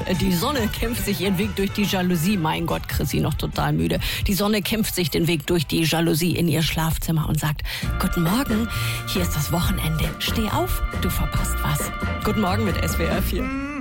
Die Sonne kämpft sich ihren Weg durch die Jalousie. Mein Gott, Chrissy noch total müde. Die Sonne kämpft sich den Weg durch die Jalousie in ihr Schlafzimmer und sagt: Guten Morgen, hier ist das Wochenende. Steh auf, du verpasst was. Guten Morgen mit SWR 4.